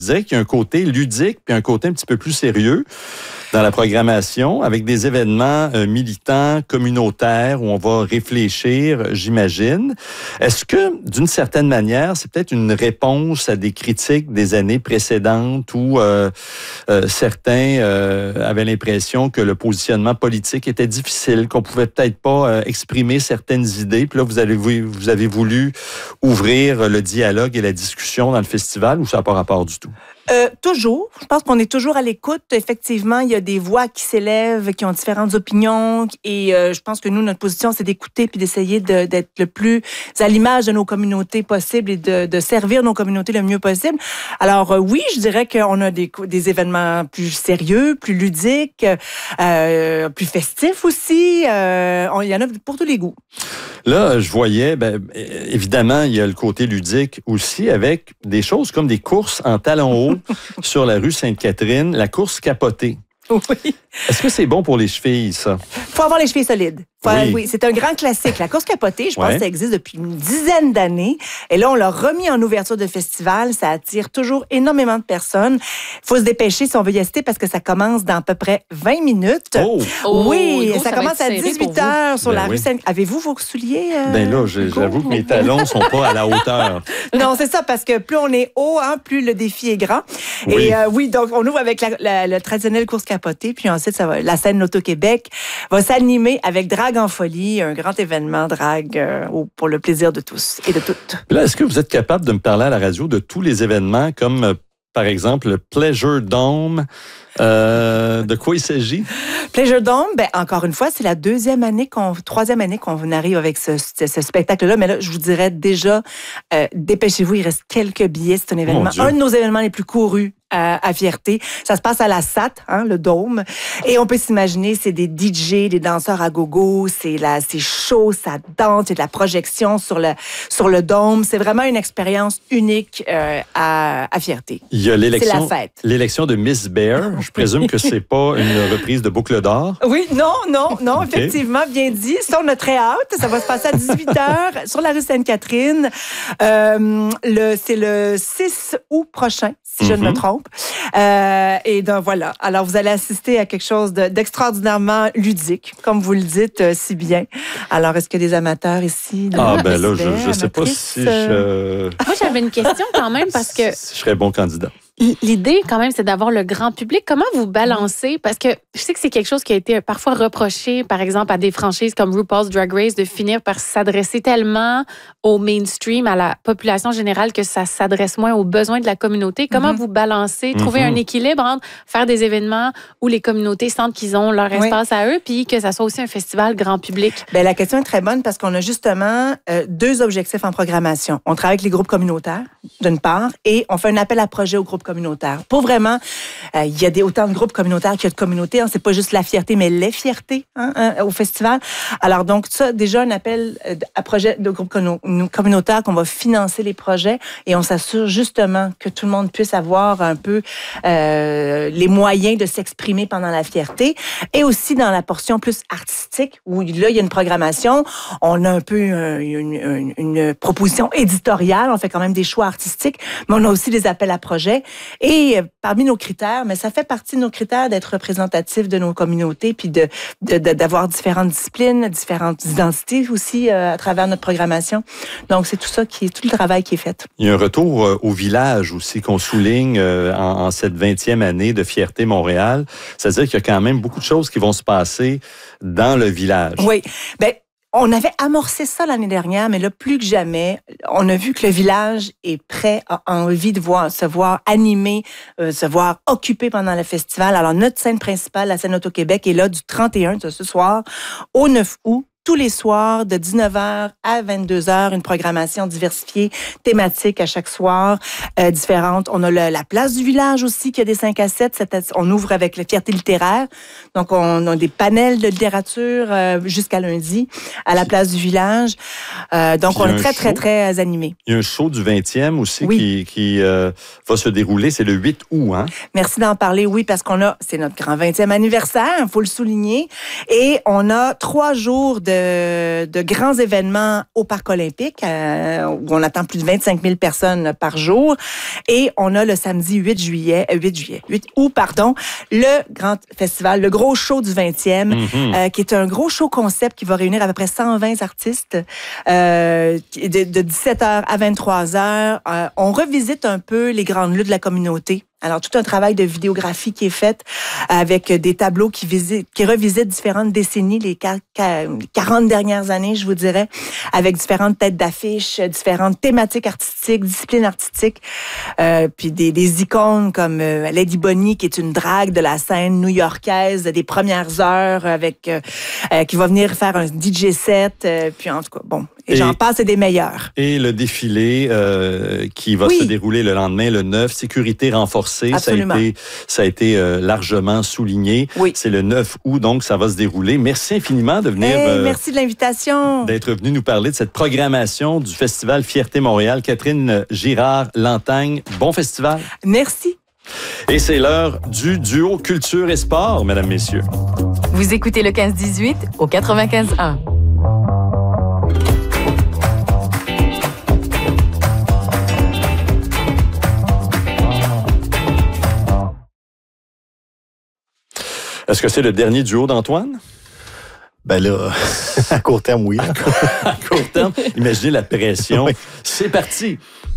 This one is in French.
Je dirais qu'il y a un côté ludique puis un côté un petit peu plus sérieux dans la programmation, avec des événements militants, communautaires, où on va réfléchir, j'imagine. Est-ce que, d'une certaine manière, c'est peut-être une réponse à des critiques des années précédentes où certains avaient l'impression que le positionnement politique était difficile, qu'on pouvait peut-être pas exprimer certaines idées, puis là, vous avez voulu ouvrir le dialogue et la discussion dans le festival, ou ça n'a pas rapport du tout? Toujours. Je pense qu'on est toujours à l'écoute. Effectivement, il y a des voix qui s'élèvent, qui ont différentes opinions. Et je pense que nous, notre position, c'est d'écouter puis d'essayer d'être le plus à l'image de nos communautés possible et de servir nos communautés le mieux possible. Alors oui, je dirais qu'on a des événements plus sérieux, plus ludiques, plus festifs aussi. Il y en a pour tous les goûts. Là, je voyais, évidemment, il y a le côté ludique aussi, avec des choses comme des courses en talons hauts sur la rue Sainte-Catherine, la course capotée. Oui. Est-ce que c'est bon pour les chevilles, ça? Faut avoir les chevilles solides. Oui. C'est un grand classique. La course capotée, je pense que ça existe depuis une dizaine d'années. Et là, on l'a remis en ouverture de festival. Ça attire toujours énormément de personnes. Il faut se dépêcher si on veut y assister parce que ça commence dans à peu près 20 minutes. Oui, ça commence à 18h sur la rue Sainte. Avez-vous vos souliers? Là, j'avoue que mes talons sont pas à la hauteur. Non, c'est ça, parce que plus on est haut, plus le défi est grand. Oui. Et donc, on ouvre avec le traditionnel course capotée. Puis ensuite, la scène Loto-Québec va s'animer avec Drague en folie, un grand événement drague pour le plaisir de tous et de toutes. Là, est-ce que vous êtes capable de me parler à la radio de tous les événements comme, par exemple, le Pleasure Dome? De quoi il s'agit? Pleasure Dome, encore une fois, c'est la troisième année qu'on arrive avec ce spectacle-là. Mais là, je vous dirais déjà, dépêchez-vous, il reste quelques billets. C'est un événement, un de nos événements les plus courus à Fierté. Ça se passe à la SAT, le Dôme. Et on peut s'imaginer, c'est des DJ, des danseurs à gogo, c'est chaud, ça danse, il y a de la projection sur le Dôme. C'est vraiment une expérience unique à Fierté. Il y a c'est la fête. L'élection de Miss Bear. Je présume que c'est pas une reprise de Boucle d'or. Oui, non, okay. Effectivement, bien dit. Ça, on a très hâte. Ça va se passer à 18h sur la rue Sainte-Catherine. C'est le 6 août prochain, si je ne me trompe. Et donc, voilà. Alors, vous allez assister à quelque chose d'extraordinairement ludique, comme vous le dites si bien. Alors, est-ce qu'il y a des amateurs ici? Là, je sais pas si je... Moi, j'avais une question quand même parce que... Je serais bon candidat. L'idée, quand même, c'est d'avoir le grand public. Comment vous balancez? Parce que je sais que c'est quelque chose qui a été parfois reproché, par exemple, à des franchises comme RuPaul's Drag Race, de finir par s'adresser tellement au mainstream, à la population générale, que ça s'adresse moins aux besoins de la communauté. Comment vous balancez, trouver un équilibre entre faire des événements où les communautés sentent qu'ils ont leur espace à eux, puis que ça soit aussi un festival grand public? La question est très bonne parce qu'on a justement deux objectifs en programmation. On travaille avec les groupes communautaires, d'une part, et on fait un appel à projet aux groupes communautaires. Pour vraiment, il y a autant de groupes communautaires qu'il y a de communautés. C'est pas juste la fierté, mais les fiertés au festival. Alors donc, ça, déjà un appel à projet de groupes communautaires qu'on va financer les projets et on s'assure justement que tout le monde puisse avoir un peu les moyens de s'exprimer pendant la fierté. Et aussi dans la portion plus artistique, où là, il y a une programmation, on a un peu une proposition éditoriale, on fait quand même des choix artistiques, mais on a aussi des appels à projets. Et parmi nos critères, mais ça fait partie de nos critères d'être représentatif de nos communautés, puis d'avoir différentes disciplines, différentes identités aussi à travers notre programmation. Donc, c'est tout ça tout le travail qui est fait. Il y a un retour au village aussi qu'on souligne en cette 20e année de Fierté Montréal. C'est-à-dire qu'il y a quand même beaucoup de choses qui vont se passer dans le village. Oui. On avait amorcé ça l'année dernière, mais là, plus que jamais, on a vu que le village est prêt, a envie de se voir animé, se voir occupé pendant le festival. Alors, notre scène principale, la scène Loto-Québec, est là du 31 de ce soir au 9 août. Tous les soirs, de 19h à 22h, une programmation diversifiée, thématique à chaque soir, différente. On a la place du village aussi, qui a des 5 à 7. On ouvre avec la fierté littéraire. Donc, on a des panels de littérature jusqu'à lundi à la place du village. Donc, on est très, très, très animés. Il y a un show du 20e aussi qui va se dérouler. C'est le 8 août, hein? Merci d'en parler, oui, parce c'est notre grand 20e anniversaire, il faut le souligner. Et on a 3 jours de de grands événements au Parc olympique, où on attend plus de 25 000 personnes par jour. Et on a le samedi 8 août, le grand festival, le gros show du 20e, qui est un gros show concept qui va réunir à peu près 120 artistes de 17h à 23h. On revisite un peu les grandes luttes de la communauté. Alors, tout un travail de vidéographie qui est fait avec des tableaux qui revisitent différentes décennies, les 40 dernières années, je vous dirais, avec différentes têtes d'affiches, différentes thématiques artistiques, disciplines artistiques, puis des icônes comme Lady Bonnie, qui est une drague de la scène new-yorkaise des premières heures, avec qui va venir faire un DJ set, puis en tout cas, bon, et j'en passe, c'est des meilleurs. Et le défilé qui va se dérouler le lendemain, le 9, sécurité renforcée. Absolument. Ça a été largement souligné. Oui. C'est le 9 août, donc ça va se dérouler. Merci infiniment de venir. Merci de l'invitation. D'être venu nous parler de cette programmation du Festival Fierté Montréal. Catherine Girard-Lantagne, bon festival. Merci. Et c'est l'heure du duo Culture et Sport, mesdames, messieurs. Vous écoutez le 15-18 au 95.1. Est-ce que c'est le dernier duo d'Antoine? Ben là, à court terme, oui. À court terme, imaginez la pression. Oui. C'est parti.